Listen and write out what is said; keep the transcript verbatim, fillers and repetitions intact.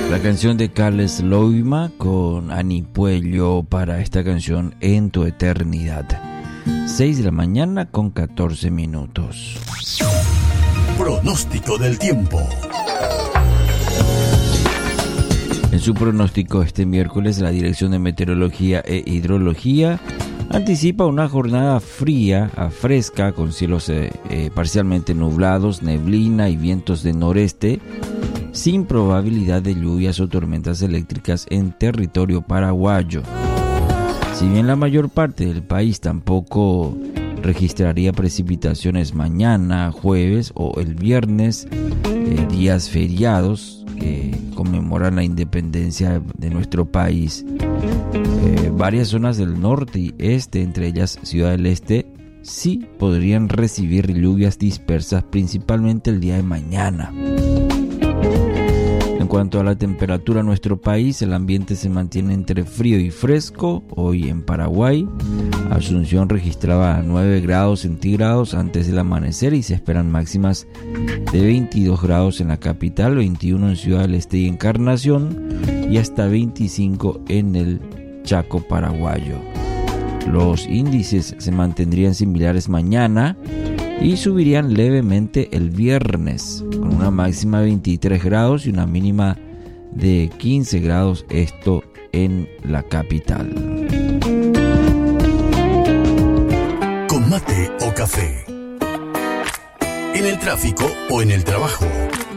La canción de Carles Loima con Ani Puello para esta canción En tu eternidad. seis de la mañana con catorce minutos. Pronóstico del tiempo. En su pronóstico este miércoles, la Dirección de Meteorología e Hidrología anticipa una jornada fría a fresca con cielos eh, eh, parcialmente nublados, neblina y vientos de noreste, sin probabilidad de lluvias o tormentas eléctricas en territorio paraguayo. Si bien la mayor parte del país tampoco registraría precipitaciones mañana, jueves o el viernes, eh, días feriados que conmemoran la independencia de nuestro país. Eh, varias zonas del norte y este, entre ellas Ciudad del Este, sí podrían recibir lluvias dispersas, principalmente el día de mañana. En cuanto a la temperatura en nuestro país, el ambiente se mantiene entre frío y fresco. Hoy en Paraguay, Asunción registraba nueve grados centígrados antes del amanecer y se esperan máximas de veintidós grados en la capital, veintiuno en Ciudad del Este y Encarnación y hasta veinticinco en el Chaco paraguayo. Los índices se mantendrían similares mañana y subirían levemente el viernes, con una máxima de veintitrés grados y una mínima de quince grados, esto en la capital. Con mate o café, en el tráfico o en el trabajo,